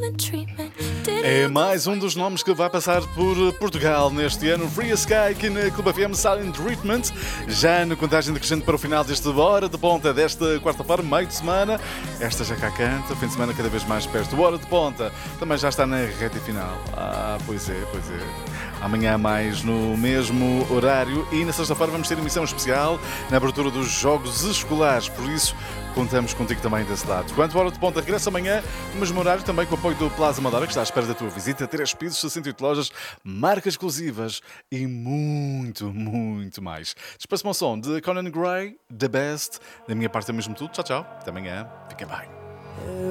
É mais um dos nomes que vai passar por Portugal neste ano. Free Sky aqui na Clube FM Silent Treatment. Já na contagem decrescente para o final deste Hora de Ponta desta quarta-feira, meio de semana. Esta já cá canta, fim de semana cada vez mais perto. O Hora de Ponta também já está na reta final. Pois é. Amanhã mais no mesmo horário e na sexta-feira vamos ter emissão especial na abertura dos Jogos Escolares. Por isso, contamos contigo também desse lado. Quanto à Hora de Ponta, regressa amanhã no mesmo horário, também com o apoio do Plaza Amadora, que está à espera da tua visita. 3 pisos, 68 lojas, marcas exclusivas e muito, muito mais. Despeço-me ao som de Conan Gray, The Best. Da minha parte é mesmo tudo. Tchau, tchau. Até amanhã. Fiquem bem.